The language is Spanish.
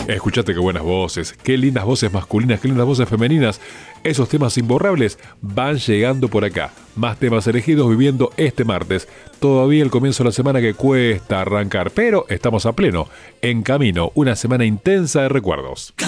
Escuchate qué buenas voces, qué lindas voces masculinas, qué lindas voces femeninas. Esos temas imborrables van llegando por acá. Más temas elegidos viviendo este martes. Todavía el comienzo de la semana que cuesta arrancar, pero estamos a pleno, en camino, una semana intensa de recuerdos.